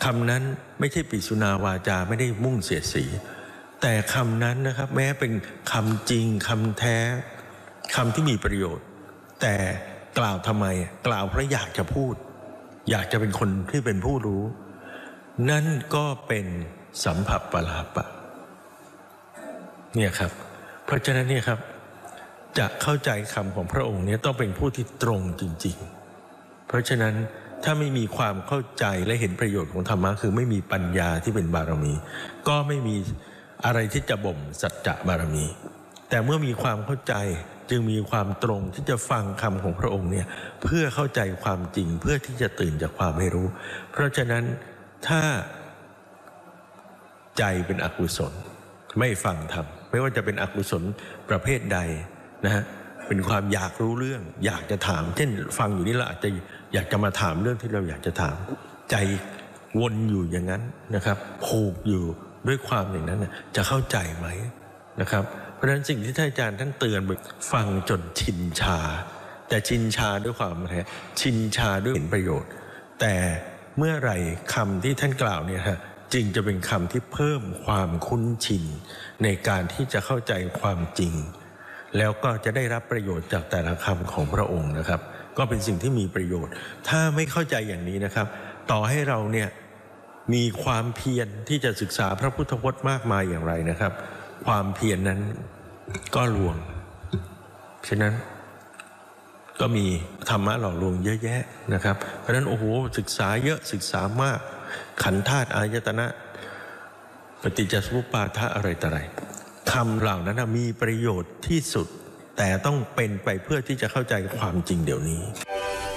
ำนั้นไม่ใช่ปิสุนาวาจาไม่ได้มุ่งเสียดสีแต่คำนั้นนะครับแม้เป็นคำจริงคำแท้คำที่มีประโยชน์แต่กล่าวทำไมกล่าวเพราะอยากจะพูดอยากจะเป็นคนที่เป็นผู้รู้นั่นก็เป็นสัมผัสปลาปะเนี่ยครับเพราะฉะนั้นเนี่ยครับจะเข้าใจคำของพระองค์เนี่ยต้องเป็นผู้ที่ตรงจริงๆเพราะฉะนั้นถ้าไม่มีความเข้าใจและเห็นประโยชน์ของธรรมะคือไม่มีปัญญาที่เป็นบารมีก็ไม่มีอะไรที่จะบ่มสัจจะบารมีแต่เมื่อมีความเข้าใจจึงมีความตรงที่จะฟังคำของพระองค์เนี่ยเพื่อเข้าใจความจริงเพื่อที่จะตื่นจากความไม่รู้เพราะฉะนั้นถ้าใจเป็นอกุศลไม่ฟังธรรมไม่ว่าจะเป็นอกุศลประเภทใดนะฮะเป็นความอยากรู้เรื่องอยากจะถามเช่นฟังอยู่นี่เราอาจจะอยากจะมาถามเรื่องที่เราอยากจะถามใจวนอยู่อย่างนั้นนะครับผูกอยู่ด้วยความอย่างนั้นจะเข้าใจไหมนะครับเพราะฉะนั้นสิ่งที่ท่านอาจารย์ท่านเตือนฟังจนชินชาแต่ชินชาด้วยความอะไรชินชาด้วยเห็นประโยชน์แต่เมื่อไหร่คำที่ท่านกล่าวเนี่ยฮะจึงจะเป็นคำที่เพิ่มความคุ้นชินในการที่จะเข้าใจความจริงแล้วก็จะได้รับประโยชน์จากแต่ละคำของพระองค์นะครับก็เป็นสิ่งที่มีประโยชน์ถ้าไม่เข้าใจอย่างนี้นะครับต่อให้เราเนี่ยมีความเพียรที่จะศึกษาพระพุทธพจน์มากมายอย่างไรนะครับความเพียรนั้นก็ลวงฉะนั้นก็มีธรรมะหล่อลวงเยอะแยะนะครับเพราะฉะนั้นโอ้โหศึกษาเยอะศึกษามากขันธ์ธาตุอายตนะปฏิจจสมุปบาทะอะไรต่ออะไรคำเหล่านั้นมีประโยชน์ที่สุดแต่ต้องเป็นไปเพื่อที่จะเข้าใจความจริงเดี๋ยวนี้